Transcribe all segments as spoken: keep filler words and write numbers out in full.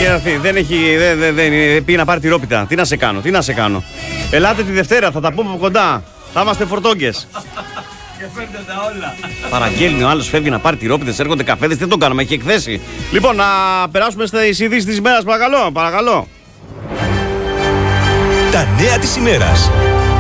έρθει, δεν έχει, δεν, δεν, δεν, πήγε να πάρει τυρόπιτα. Τι να σε κάνω, τι να σε κάνω. Ελάτε τη Δευτέρα, θα τα πούμε από κοντά. Θα είμαστε φορτόγκες. Και φέρτε τα όλα. Παραγγέλνει ο άλλος, φεύγει να πάρει τυρόπιτες, έρχονται καφέδες, δεν τον κάνουμε, έχει εκθέσει. Λοιπόν, να περάσουμε στις ειδήσεις της ημέρας, παρακαλώ, παρακαλώ. Τα νέα της ημέρας.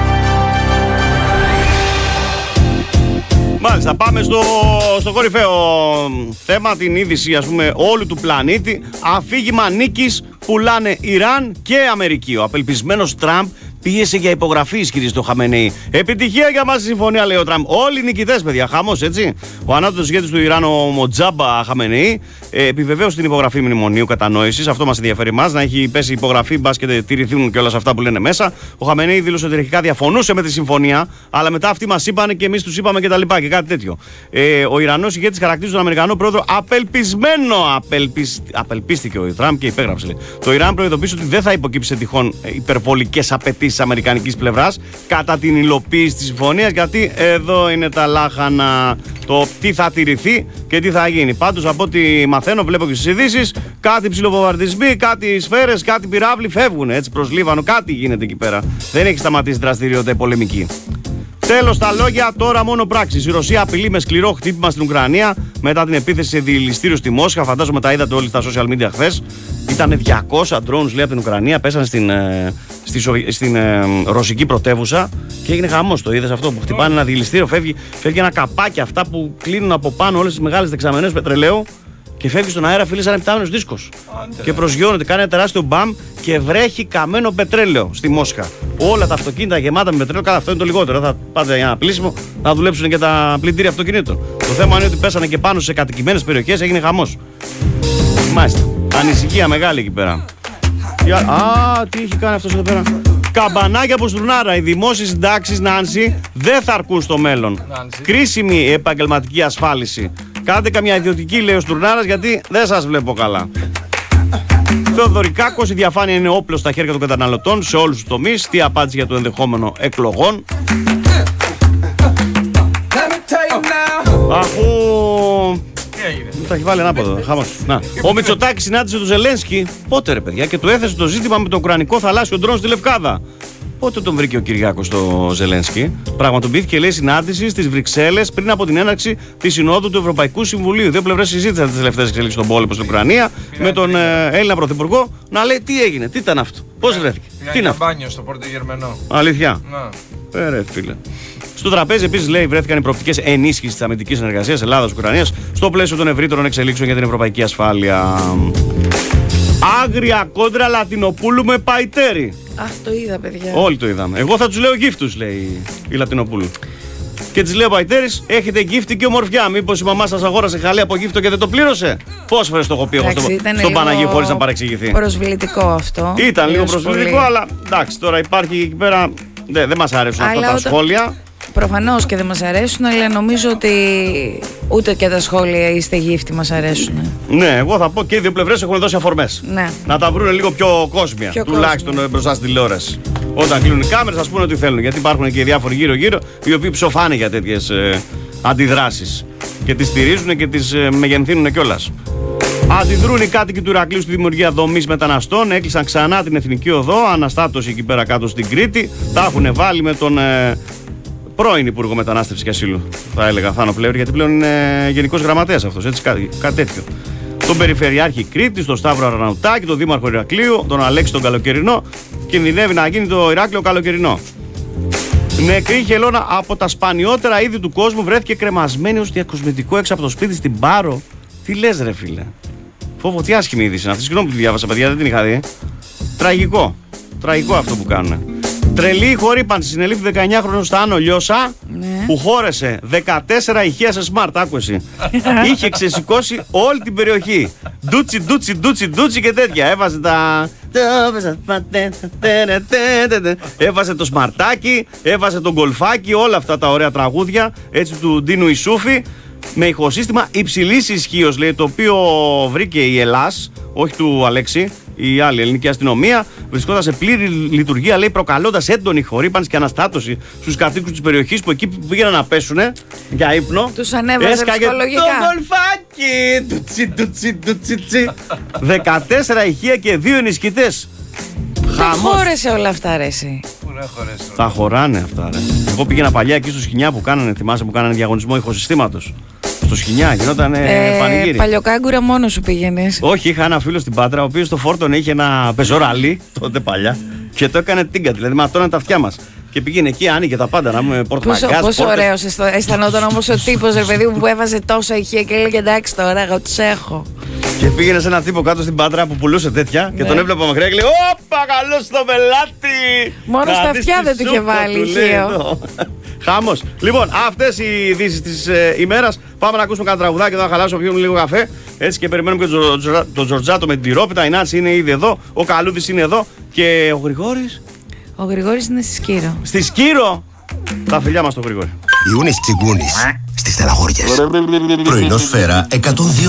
Μάλιστα, πάμε στο, στο κορυφαίο θέμα, την είδηση ας πούμε όλου του πλανήτη. Αφήγημα νίκης πουλάνε Ιράν και Αμερική. Ο απελπισμένος Τραμπ πίεσε για υπογραφή, ισχυρίζεται το Χαμενεϊ. Επιτυχία για μας η συμφωνία, λέει ο Τραμπ. Όλοι νικητές, παιδιά, χαμός, έτσι. Ο ανώτατος ηγέτης του Ιράν, ο Μοτζάμπα Χαμενεϊ, ε, επιβεβαίωσε την υπογραφή μνημονίου κατανόησης. Αυτό μας ενδιαφέρει μας, να έχει πέσει υπογραφή, μπας και τηρηθούν και όλα αυτά που λένε μέσα. Ο Χαμενεϊ δήλωσε ότι αρχικά διαφωνούσε με τη συμφωνία, αλλά μετά αυτοί μας είπαν και εμείς τους είπαμε κτλ. Και, και κάτι τέτοιο. Ε, ο Ιρανός ηγέτης χαρακτηρίζει τον Αμερικανό πρόεδρο απελπισμένο. Απελπισ... Απελπίστηκε ο Τραμπ και υπέγραψε. Λέει. Το Ιράν προειδοποίησε ότι δεν θα υποκύψει σε τυχόν υπερβολικές απαιτήσεις της αμερικανικής πλευράς κατά την υλοποίηση της συμφωνίας, γιατί εδώ είναι τα λάχανα, το τι θα τηρηθεί και τι θα γίνει. Πάντως από ό,τι μαθαίνω, βλέπω και στις ειδήσεις, κάτι ψιλοβομβαρδισμοί, κάτι σφαίρες, κάτι πυράβλοι φεύγουν έτσι προς Λίβανο, κάτι γίνεται εκεί πέρα. Δεν έχει σταματήσει δραστηριότητα πολεμική. Τέλος τα λόγια, τώρα μόνο πράξεις. Η Ρωσία απειλεί με σκληρό χτύπημα στην Ουκρανία μετά την επίθεση σε διελιστήριο στη Μόσχα. Φαντάζομαι τα είδατε όλοι στα social media χθες. Ήταν διακόσια drones, λέει, από την Ουκρανία, πέσανε στην, ε, στη, στην ε, ρωσική πρωτεύουσα και έγινε χαμός. Το είδες αυτό που χτυπάνε ένα διελιστήριο, φεύγει, φεύγει ένα καπάκι, αυτά που κλείνουν από πάνω όλες τις μεγάλες δεξαμενές πετρελαίου. Και φεύγει στον αέρα, φίλε, σαν επιτάμενος δίσκος. Και προσγειώνεται, κάνει ένα τεράστιο μπαμ και βρέχει καμένο πετρέλαιο στη Μόσχα. Όλα τα αυτοκίνητα γεμάτα με πετρέλαιο, κάθε αυτό είναι το λιγότερο. Θα πάτε για ένα πλήσιμο να δουλέψουν και τα πλυντήρια αυτοκινήτων. Το θέμα είναι ότι πέσανε και πάνω σε κατοικημένες περιοχές, έγινε χαμός. Μάλιστα. Ανησυχία μεγάλη εκεί πέρα. Α, τι έχει κάνει αυτός εδώ πέρα. Καμπανάκια από στουρνάρα. Οι δημόσιες συντάξεις, Νάνση, δεν θα αρκούν στο μέλλον. Νάνση. Κρίσιμη επαγγελματική ασφάλιση. Κάντε καμιά ιδιωτική, λέει ο Στουρνάρας, γιατί δεν σας βλέπω καλά. Θεοδωρικάκος, η διαφάνεια είναι όπλο στα χέρια των καταναλωτών σε όλους τους τομείς. Τι απάντηση για το ενδεχόμενο εκλογών. Αφού... Τα έχει βάλει ανάποδο. Χαμός. Να. Ο Μητσοτάκης συνάντησε τον Ζελένσκι. Πότε, ρε παιδιά, και του έθεσε το ζήτημα με το ουκρανικό θαλάσσιο ντρόν στη Λευκάδα. Πότε τον βρήκε ο Κυριάκος στο Ζελένσκι. Πραγματοποιήθηκε, λέει, συνάντηση στις Βρυξέλλες πριν από την έναρξη της Συνόδου του Ευρωπαϊκού Συμβουλίου. Δύο πλευρές συζήτησαν τις τελευταίες εξελίξεις στον πόλεμο στην Ουκρανία με τον ε, Έλληνα Πρωθυπουργό να λέει τι έγινε, τι ήταν αυτό, πώς βρέθηκε. Τι είναι αυτό. Μπάνιο στο Πόρτο Γερμανό. Αλήθεια. Πέρε, φίλε. Στο τραπέζι επίσης, λέει, βρέθηκαν οι προοπτικές ενίσχυσης της αμυντικής συνεργασίας Ελλάδας-Ουκρανίας στο πλαίσιο των ευρύτερων εξελίξεων για την ευρωπαϊκή ασφάλεια. Άγρια κόντρα Λατινοπούλου με Παϊτέρη. Αχ, το είδα, παιδιά. Όλοι το είδαμε. Εγώ θα τους λέω γύφτους, λέει η Λατινοπούλου. Και της λέει ο Παϊτέρης, έχετε γύφτη και ομορφιά. Μήπως η μαμά σας αγόρασε χαλί από γύφτο και δεν το πλήρωσε. Πόσες φορές το έχω πει εγώ στο, στον Παναγί χωρίς να παρεξηγηθεί. Προσβλητικό αυτό. Ήταν λίγο προσβλητικό, πολύ. Αλλά εντάξει, τώρα υπάρχει εκεί πέρα. Δεν δε μας αρέσουν αλλά αυτά τα όταν... σχόλια. Προφανώς και δεν μας αρέσουν, αλλά νομίζω ότι ούτε και τα σχόλια είστε γύφτη μας αρέσουν. Ναι, εγώ θα πω και οι δύο πλευρές έχουν δώσει αφορμές. Ναι. Να τα βρουν λίγο πιο κόσμια, πιο τουλάχιστον κόσμια. Μπροστά στην τηλεόραση. Όταν κλείνουν οι κάμερες, ας πούνε ό,τι θέλουν. Γιατί υπάρχουν και διάφοροι γύρω-γύρω οι οποίοι ψοφάνε για τέτοιες ε, αντιδράσεις. Και τις στηρίζουν και τις ε, μεγενθύνουν κιόλας. Αντιδρούν οι κάτοικοι του Ηρακλείου στη δημιουργία δομής μεταναστών. Έκλεισαν ξανά την Εθνική Οδό. Αναστάτωση εκεί πέρα κάτω στην Κρήτη. Τα έχουν βάλει με τον. Ε, πρώην Υπουργό Μετανάστευσης και Ασύλου, θα έλεγα, Θάνο Πλεύρη, γιατί πλέον είναι Γενικός Γραμματέας αυτός, έτσι, κάτι, κάτι τέτοιο. Τον Περιφερειάρχη Κρήτης, τον Σταύρο Αραναουτάκη, τον Δήμαρχο Ηρακλείου, τον Αλέξη τον Καλοκαιρινό. Κινδυνεύει να γίνει το Ηράκλειο καλοκαιρινό. Νεκρή χελώνα από τα σπανιότερα είδη του κόσμου βρέθηκε κρεμασμένη ως διακοσμητικό έξω από το σπίτι στην Πάρο. Τι λες, ρε φίλε. Φόβο, τι άσχημη είδηση είναι αυτή. Συγγνώμη που τη διάβασα, παιδιά, δεν την είχα δει. Τραγικό. Τραγικό αυτό που κάνουν. Τρελή χορύπανση συνελήφθη δεκαεννιάχρονος στα Άνω Λιώσα, ναι, που χώρεσε δεκατέσσερα ηχεία σε smart, άκουεση. Είχε ξεσηκώσει όλη την περιοχή. Ντούτσι, ντούτσι, ντούτσι, ντούτσι και τέτοια. Έβαζε τα... Έβαζε το σμαρτάκι, έβαζε το γκολφάκι, όλα αυτά τα ωραία τραγούδια, έτσι, του Ντίνου Ισούφη, με ηχοσύστημα υψηλής ισχύως, λέει, το οποίο βρήκε η Ελλάς, όχι του Αλέξη. η άλλη ελληνική αστυνομία. Βρισκόταν σε πλήρη λειτουργία, λέει, προκαλώντας έντονη χορύπανση και αναστάτωση στους κατοίκους της περιοχής που εκεί που πήγαιναν να πέσουν για ύπνο. Τους ανέβαζε έσκαγε ψυχολογικά. το γολφάκι! Τουτσι, τουτσι, τουτσι, τσι. δεκατέσσερα ηχεία και δύο ενισχυτές. Τα χώρεσε όλα αυτά, ρε εσύ. Πού να χωρέσω. Τα χωράνε αυτά, ρε. Εγώ πήγαινα παλιά εκεί στο Σχοινιά που κάνανε, θυμάσαι που κάνανε διαγωνισμό ηχοσυστήματος. Στο Σχοινιά γινόταν ε, πανηγύρι. Παλιοκάγκουρα μόνο σου πήγαινες. Όχι, είχα ένα φίλο στην Πάτρα, ο οποίος στο φόρτον είχε ένα πεζοραλί τότε παλιά και το έκανε τίγκα, δηλαδή ματώναν τα αυτιά μας. Και πήγαινε εκεί, άνοιγε τα πάντα, να μου πορτμαγκάζ. Πόσο, πόσο ωραίος αισθανόταν όμως ο τύπος, ρε παιδί μου, που έβαζε τόσα ηχεία και έλεγε εντάξει τώρα, εγώ τους έχω. Και πήγαινε σε ένα τύπο κάτω στην Πάτρα που πουλούσε τέτοια και Ναι. τον έβλεπα μακριά και λέει: Ωπα, καλώς το πελάτη! Μόνο Να στα δεις αυτιά τη δεν του είχε σούπα βάλει του, λέει, ηχείο. εδώ. Χάμος. Λοιπόν, αυτές οι ειδήσεις της ε, ημέρας. Πάμε να ακούσουμε κανένα τραγουδάκι εδώ να χαλάσουμε, πιούμε λίγο καφέ. Έτσι και περιμένουμε και τον Τζο- τον Τζορτζάτο με την τυρόπιτα. Η Νάτση είναι ήδη εδώ. Ο Καλούδης είναι εδώ. Και ο Γρηγόρης. Ο Γρηγόρης είναι στη Σκύρο. Στη Σκύρο. Τα φιλιά μας τον Γρηγόρη. Ιούνις Τσιγκούνης στις Στεναχώριες. Πρωινό σφαίρα εκατόν δύο